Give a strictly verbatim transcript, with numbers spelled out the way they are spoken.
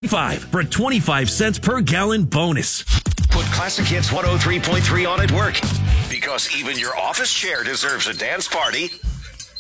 Five for a twenty-five cents per gallon bonus. Put Classic Hits one oh three point three on at work, because even your office chair deserves a dance party.